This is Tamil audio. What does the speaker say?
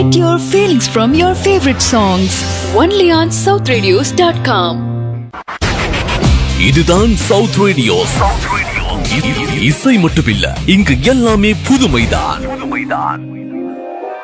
Get your feelings from your favorite songs only on southradios.com. இதுதான் சவுத் ரேடியோ. இசை மட்டுமில்ல, இங்கு எல்லாமே புதுமைதான்.